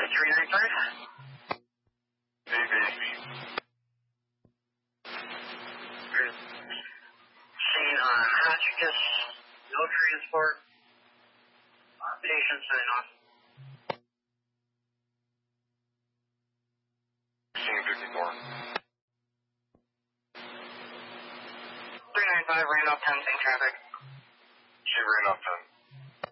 395. Scene on Hotchkiss, no transport, patient sign off. Scene 54. 395, ran off 10, same traffic. She ran off 10.